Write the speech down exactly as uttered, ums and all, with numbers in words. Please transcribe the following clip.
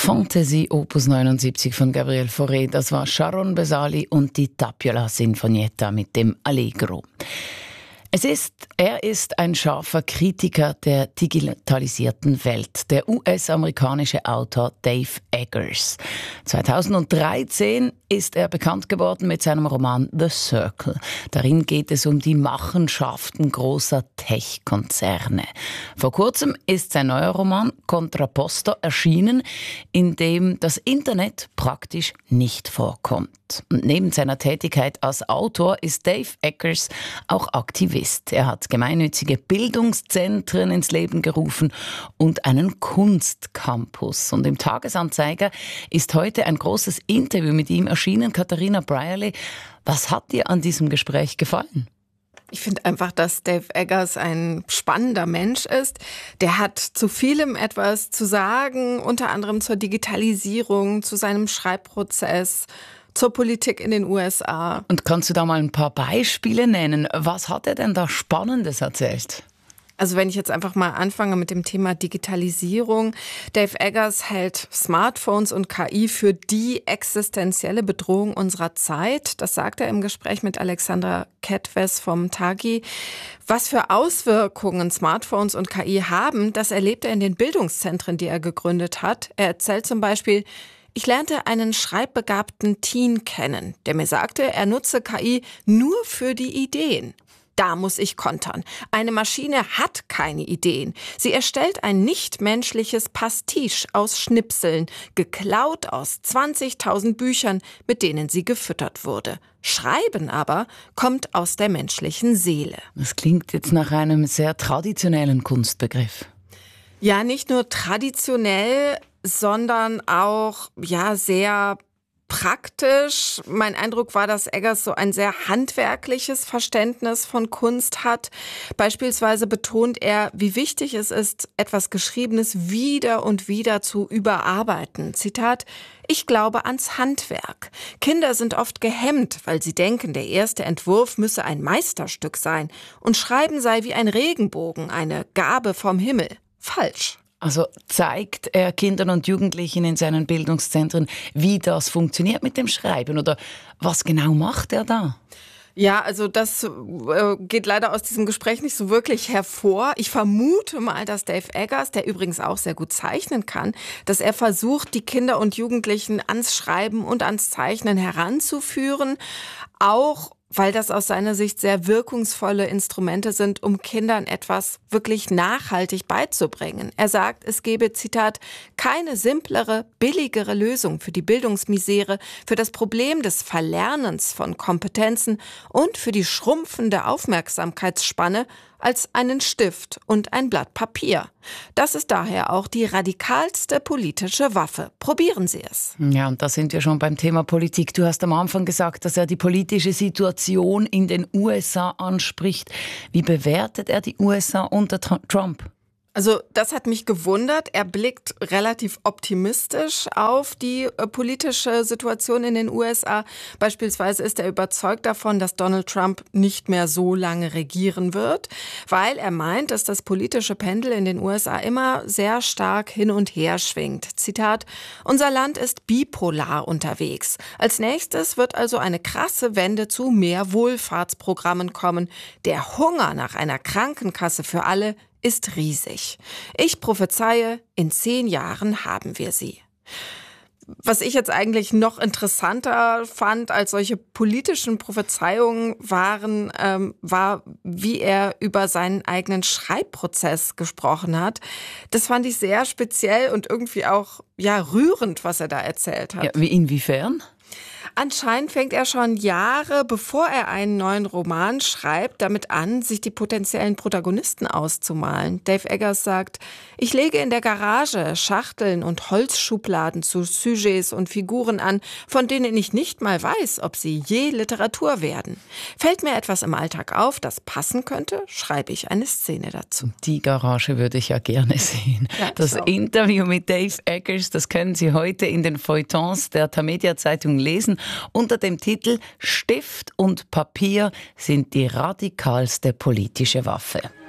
Fantasy Opus neunundsiebzig von Gabriel Fauré, das war Sharon Besali und die Tapiola Sinfonietta mit dem Allegro. Es ist, er ist ein scharfer Kritiker der digitalisierten Welt, der U S-amerikanische Autor Dave Eggers. zweitausenddreizehn ist er bekannt geworden mit seinem Roman The Circle. Darin geht es um die Machenschaften großer Tech-Konzerne. Vor kurzem ist sein neuer Roman Contrapposto erschienen, in dem das Internet praktisch nicht vorkommt. Und neben seiner Tätigkeit als Autor ist Dave Eggers auch Aktivist. Er hat gemeinnützige Bildungszentren ins Leben gerufen und einen Kunstcampus. Und im Tagesanzeiger ist heute ein großes Interview mit ihm erschienen. Katharina Brierley, was hat dir an diesem Gespräch gefallen? Ich finde einfach, dass Dave Eggers ein spannender Mensch ist. Der hat zu vielem etwas zu sagen, unter anderem zur Digitalisierung, zu seinem Schreibprozess, zur Politik in den U S A. Und kannst du da mal ein paar Beispiele nennen? Was hat er denn da Spannendes erzählt? Also wenn ich jetzt einfach mal anfange mit dem Thema Digitalisierung. Dave Eggers hält Smartphones und K I für die existenzielle Bedrohung unserer Zeit. Das sagt er im Gespräch mit Alexandra Ketvez vom Tagi. Was für Auswirkungen Smartphones und K I haben, das erlebt er in den Bildungszentren, die er gegründet hat. Er erzählt zum Beispiel: Ich lernte einen schreibbegabten Teen kennen, der mir sagte, er nutze K I nur für die Ideen. Da muss ich kontern. Eine Maschine hat keine Ideen. Sie erstellt ein nichtmenschliches Pastiche aus Schnipseln, geklaut aus zwanzigtausend Büchern, mit denen sie gefüttert wurde. Schreiben aber kommt aus der menschlichen Seele. Das klingt jetzt nach einem sehr traditionellen Kunstbegriff. Ja, nicht nur traditionell, sondern auch ja sehr praktisch. Mein Eindruck war, dass Eggers so ein sehr handwerkliches Verständnis von Kunst hat. Beispielsweise betont er, wie wichtig es ist, etwas Geschriebenes wieder und wieder zu überarbeiten. Zitat: Ich glaube ans Handwerk. Kinder sind oft gehemmt, weil sie denken, der erste Entwurf müsse ein Meisterstück sein und Schreiben sei wie ein Regenbogen, eine Gabe vom Himmel. Falsch. Also zeigt er Kindern und Jugendlichen in seinen Bildungszentren, wie das funktioniert mit dem Schreiben? Oder was genau macht er da? Ja, also das äh, geht leider aus diesem Gespräch nicht so wirklich hervor. Ich vermute mal, dass Dave Eggers, der übrigens auch sehr gut zeichnen kann, dass er versucht, die Kinder und Jugendlichen ans Schreiben und ans Zeichnen heranzuführen, auch weil das aus seiner Sicht sehr wirkungsvolle Instrumente sind, um Kindern etwas wirklich nachhaltig beizubringen. Er sagt, es gebe, Zitat, keine simplere, billigere Lösung für die Bildungsmisere, für das Problem des Verlernens von Kompetenzen und für die schrumpfende Aufmerksamkeitsspanne als einen Stift und ein Blatt Papier. Das ist daher auch die radikalste politische Waffe. Probieren Sie es. Ja, und da sind wir schon beim Thema Politik. Du hast am Anfang gesagt, dass er die politische Situation in den U S A anspricht. Wie bewertet er die U S A unter Trump? Also das hat mich gewundert. Er blickt relativ optimistisch auf die äh, politische Situation in den U S A. Beispielsweise ist er überzeugt davon, dass Donald Trump nicht mehr so lange regieren wird, weil er meint, dass das politische Pendel in den U S A immer sehr stark hin und her schwingt. Zitat: Unser Land ist bipolar unterwegs. Als nächstes wird also eine krasse Wende zu mehr Wohlfahrtsprogrammen kommen. Der Hunger nach einer Krankenkasse für alle ist riesig. Ich prophezeie, in zehn Jahren haben wir sie. Was ich jetzt eigentlich noch interessanter fand als solche politischen Prophezeiungen waren, ähm, war, wie er über seinen eigenen Schreibprozess gesprochen hat. Das fand ich sehr speziell und irgendwie auch ja rührend, was er da erzählt hat. Ja, wie inwiefern? Anscheinend fängt er schon Jahre, bevor er einen neuen Roman schreibt, damit an, sich die potenziellen Protagonisten auszumalen. Dave Eggers sagt, ich lege in der Garage Schachteln und Holzschubladen zu Sujets und Figuren an, von denen ich nicht mal weiß, ob sie je Literatur werden. Fällt mir etwas im Alltag auf, das passen könnte, schreibe ich eine Szene dazu. Die Garage würde ich ja gerne sehen. Ja, das auch. Interview mit Dave Eggers, das können Sie heute in den Feuilletons der Tamedia-Zeitung lesen. Unter dem Titel Stift und Papier sind die radikalste politische Waffe.